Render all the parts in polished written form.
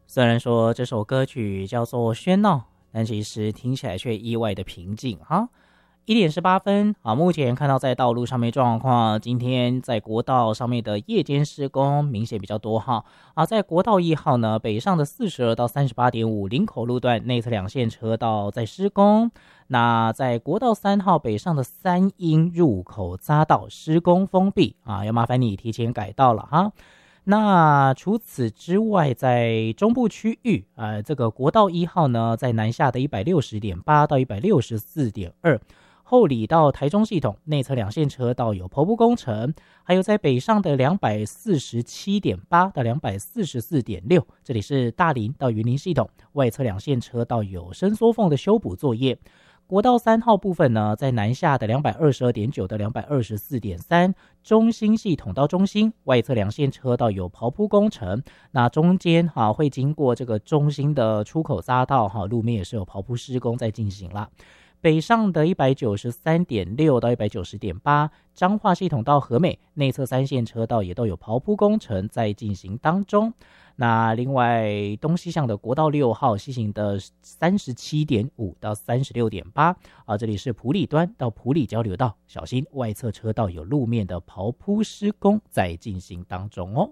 虽然说这首歌曲叫做喧闹，但其实听起来却意外的平静哈。1点18分啊，目前看到在道路上面状况，今天在国道上面的夜间施工明显比较多哈。在国道1号呢，北上的42到38.5林口路段内侧两线车道在施工。那在国道3号北上的三鶯入口匝道施工封闭啊，要麻烦你提前改道了哈。那除此之外，在中部区域这个国道1号呢，在南下的160.8到164.2。后里到台中系统内侧两线车道有头部工程，还有在北上的247.8到244.6，这里是大林到云林系统外侧两线车道有伸缩缝的修补作业。国道3号部分呢，在南下的222.9到224.3，中兴系统到中兴外侧两线车道有刨铺工程，那中间会经过这个中兴的出口匝道路面也是有刨铺施工在进行啦。北上的193.6到190.8，彰化系统到和美内侧三线车道也都有刨铺工程在进行当中。那另外东西向的国道6号西行的37.5到36.8这里是埔里端到埔里交流道，小心外侧车道有路面的刨铺施工在进行当中哦。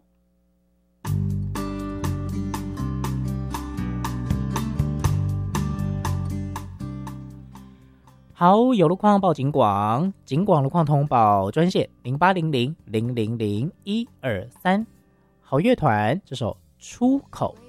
好，有路况报警广，警广路况通报专线0800000123。好乐团这首出口。